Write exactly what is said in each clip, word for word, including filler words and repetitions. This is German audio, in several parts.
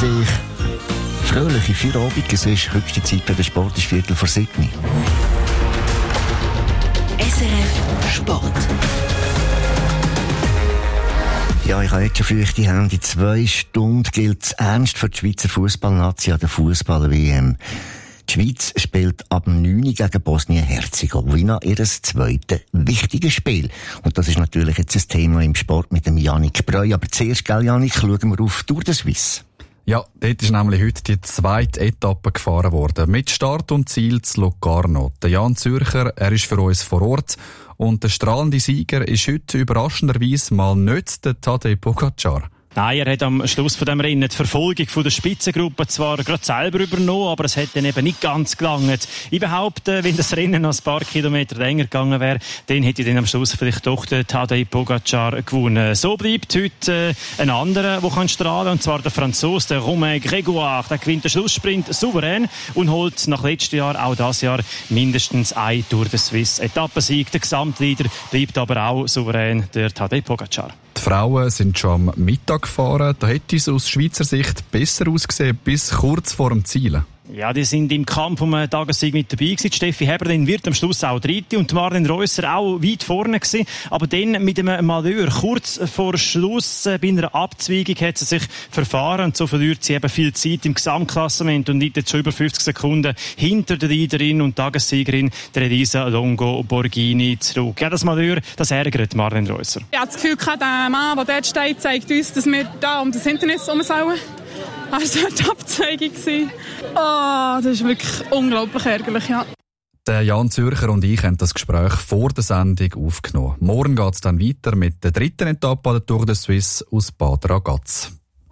sich fröhliche Feierabend. Es ist höchste Zeit für den Sport, ist Viertel vor Sydney. S R F Sport. Ja, ich habe jetzt schon früh die Hände. In zwei Stunden gilt es ernst für die Schweizer Fußballnation an der Fußball-W M. Die Schweiz spielt ab neun Uhr gegen Bosnien-Herzegowina ihr zweites wichtiges Spiel. Und das ist natürlich jetzt ein Thema im Sport mit dem Yannick Breu. Aber zuerst, gell, Yannick, schauen wir auf Tour de Suisse. Ja, dort ist nämlich heute die zweite Etappe gefahren worden. Mit Start und Ziel zu Locarno. Der Jan Zürcher, er ist für uns vor Ort. Und der strahlende Sieger ist heute überraschenderweise mal nicht der Tadej Pogačar. Nein, er hat am Schluss von dem Rennen die Verfolgung von der Spitzengruppe zwar gerade selber übernommen, aber es hat dann eben nicht ganz gelangt. Ich behaupte, wenn das Rennen noch ein paar Kilometer länger gegangen wäre, dann hätte dann am Schluss vielleicht doch der Tadej Pogačar gewonnen. So bleibt heute äh, ein anderer, der kann strahlen, und zwar der Franzose, der Romain Grégoire. Der gewinnt den Schlusssprint souverän und holt nach letztem Jahr, auch dieses Jahr, mindestens ein Tour de Suisse Etappensieg. Der Gesamtleader bleibt aber auch souverän, der Tadej Pogačar. Die Frauen sind schon am Mittag gefahren. Da hätte es aus Schweizer Sicht besser ausgesehen, bis kurz vor dem Ziel. Ja, die sind im Kampf um einen Tagessieg mit dabei gewesen. Steffi Heberlin wird am Schluss auch Dritte und Marlen Reusser auch weit vorne gewesen. Aber dann mit einem Malheur, kurz vor Schluss, äh, bei einer Abzweigung hat sie sich verfahren und so verliert sie eben viel Zeit im Gesamtklassement und liegt jetzt schon über fünfzig Sekunden hinter der Leaderin und Tagessiegerin, der Elisa Longo Borghini, zurück. Ja, das Malheur, das ärgert Marlen Reusser. Ich habe das Gefühl, der Mann, der dort steht, zeigt uns, dass wir da um das Hindernis herum sollen. Also die Abzweigung war. Oh, das ist wirklich unglaublich ärgerlich, ja. Der Jan Zürcher und ich haben das Gespräch vor der Sendung aufgenommen. Morgen geht es dann weiter mit der dritten Etappe an der Tour de Suisse aus Bad Ragaz.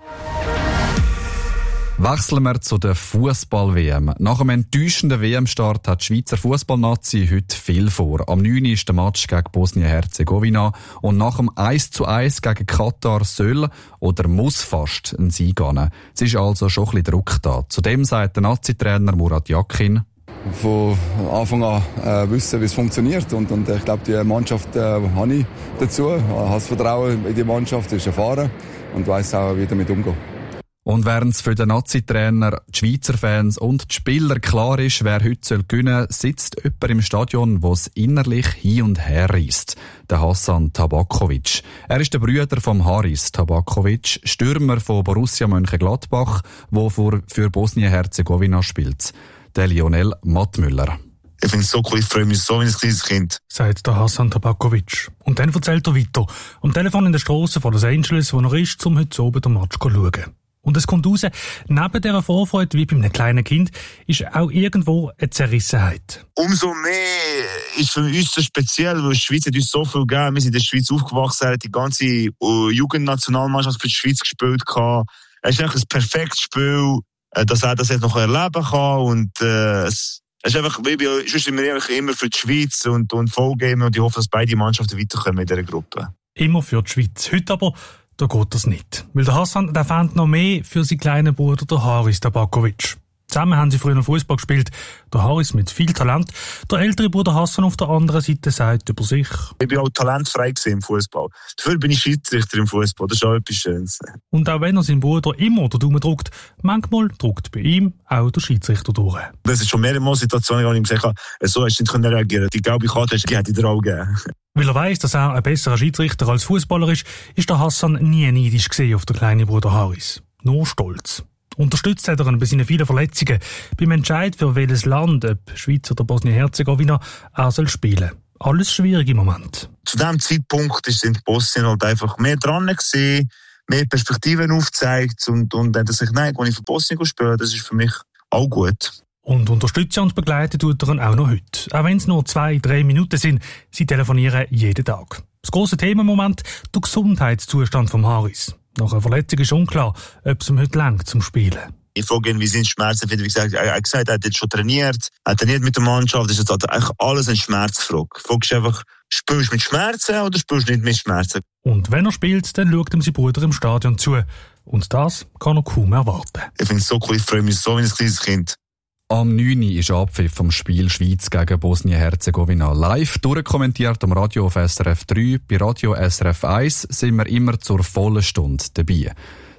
Wechseln wir zu der Fußball-W M. Nach einem enttäuschenden W M-Start hat die Schweizer Fußballnazi heute viel vor. Am neun Uhr ist der Match gegen Bosnien-Herzegowina und nach dem eins zu eins gegen Katar soll oder muss fast ein Sieg gehen. Es ist also schon ein bisschen Druck da. Zudem sagt der Nazi-Trainer Murat Yakin: Von Anfang an äh, wissen, wie es funktioniert. Und, und ich glaube, die Mannschaft äh, habe ich dazu. Ich habe das Vertrauen in die Mannschaft, ist erfahren und weiss auch, wie damit umgehen. Und während es für den Nazi-Trainer, die Schweizer Fans und die Spieler klar ist, wer heute gewinnen soll, sitzt jemand im Stadion, der es innerlich hin und her reisst. Der Hassan Tabakovic. Er ist der Bruder von Haris Tabakovic, Stürmer von Borussia Mönchengladbach, der für, für Bosnien-Herzegowina spielt. Der Lionel Mattmüller. Ich finde es so cool, ich freue mich so wie ein kleines Kind. Sagt der Hassan Tabakovic. Und dann erzählt er weiter. Am Telefon in der Strasse von Los Angeles, wo er ist, um heute oben den Match zu schauen. Und es kommt raus, neben dieser Vorfreude, wie bei einem kleinen Kind, ist auch irgendwo eine Zerrissenheit. Umso mehr ist für uns so speziell, weil die Schweiz hat uns so viel gegeben. Wir sind in der Schweiz aufgewachsen, hat die ganze Jugendnationalmannschaft für die Schweiz gespielt. Es ist einfach ein perfektes Spiel, dass er das jetzt noch erleben kann. Und äh, es ist einfach, sonst sind wir immer für die Schweiz und, und Vollgeben, und ich hoffe, dass beide Mannschaften weiterkommen in dieser Gruppe. Immer für die Schweiz. Heute aber, da geht das nicht. Weil der Hassan, der fand noch mehr für seinen kleinen Bruder, der Haris Tabakovic. Zusammen haben sie früher Fußball gespielt. Der Haris mit viel Talent. Der ältere Bruder Hassan auf der anderen Seite sagt über sich: Ich war auch talentfrei im Fußball. Dafür bin ich Schiedsrichter im Fußball. Das ist auch etwas Schönes. Und auch wenn er seinen Bruder immer den Daumen drückt, manchmal drückt bei ihm auch der Schiedsrichter durch. Das ist schon mehrere Situationen, wo ich ihm gesagt habe, so hast du nicht reagieren können. Die gelbe Karte hätte ich dir auch gegeben. Weil er weiss, dass er ein besserer Schiedsrichter als Fußballer ist, ist der Hassan nie neidisch gesehen auf den kleinen Bruder Haris. Nur stolz. Unterstützt hat er ihn bei seinen vielen Verletzungen beim Entscheid, für welches Land, ob Schweiz oder Bosnien-Herzegowina, er soll spielen. Alles schwierig im Moment. Zu diesem Zeitpunkt ist in Bosnien halt einfach mehr dran gewesen, mehr Perspektiven aufgezeigt, und, und dann sich, nein, wenn ich für Bosnien spiele, das ist für mich auch gut. Und unterstützen und begleiten tut er ihn auch noch heute. Auch wenn es nur zwei, drei Minuten sind, sie telefonieren jeden Tag. Das grosse Thema im Moment, der Gesundheitszustand vom Haris. Nach einer Verletzung ist unklar, ob es ihm heute reicht zum Spielen. Ich frage ihn, wie sind die Schmerzen? Wie gesagt, er hat gesagt, er hat jetzt schon trainiert, er trainiert mit der Mannschaft, das ist jetzt eigentlich alles eine Schmerzfrage. Die Frage ist einfach, spielst du mit Schmerzen oder spielst du nicht mit Schmerzen? Und wenn er spielt, dann schaut ihm sein Bruder im Stadion zu. Und das kann er kaum erwarten. Ich finde es so cool, ich freue mich so wie ein kleines Kind. Am neun Uhr ist Abpfiff vom Spiel Schweiz gegen Bosnien-Herzegowina. Live durchkommentiert am Radio auf S R F drei. Bei Radio S R F eins sind wir immer zur vollen Stunde dabei.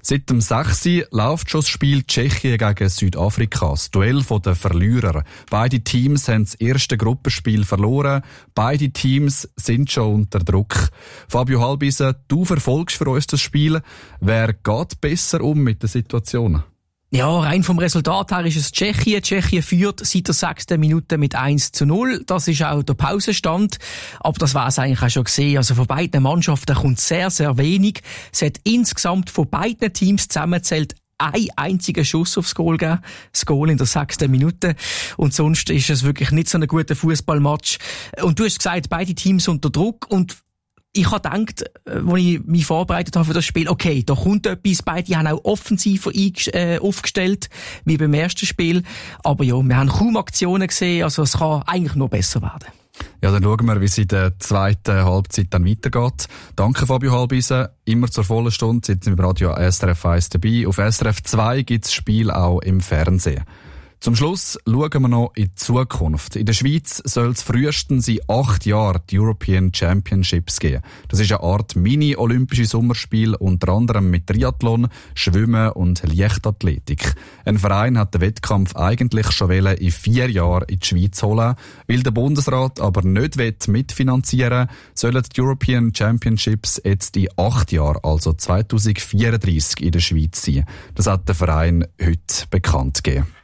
Seit dem sechs läuft schon das Spiel Tschechien gegen Südafrika, das Duell der Verlierer. Beide Teams haben das erste Gruppenspiel verloren. Beide Teams sind schon unter Druck. Fabio Halbisen, du verfolgst für uns das Spiel. Wer geht besser um mit der Situation? Ja, rein vom Resultat her ist es Tschechien. Tschechien führt seit der sechsten Minute mit eins zu null. Das ist auch der Pausenstand. Aber das war es eigentlich auch schon gesehen. Also von beiden Mannschaften kommt sehr, sehr wenig. Es hat insgesamt von beiden Teams zusammenzählt ein einziger Schuss aufs Goal gegeben. Das Goal in der sechsten Minute. Und sonst ist es wirklich nicht so ein guter Fußballmatch. Und du hast gesagt, beide Teams unter Druck. Und ich habe gedacht, als ich mich vorbereitet habe für das Spiel, okay, da kommt etwas. Beide haben auch offensiver äh, aufgestellt, wie beim ersten Spiel. Aber ja, wir haben kaum Aktionen gesehen, also es kann eigentlich nur besser werden. Ja, dann schauen wir, wie es in der zweiten Halbzeit dann weitergeht. Danke, Fabio Halbisen. Immer zur vollen Stunde sind wir im Radio S R F eins dabei. Auf S R F zwei gibt es das Spiel auch im Fernsehen. Zum Schluss schauen wir noch in die Zukunft. In der Schweiz soll es frühestens in acht Jahren die European Championships geben. Das ist eine Art Mini-olympische Sommerspiel, unter anderem mit Triathlon, Schwimmen und Leichtathletik. Ein Verein hat den Wettkampf eigentlich schon in vier Jahren in die Schweiz holen. Weil der Bundesrat aber nicht mitfinanzieren will, sollen die European Championships jetzt in acht Jahren, also zwanzig vierunddreißig, in der Schweiz sein. Das hat der Verein heute bekannt gegeben.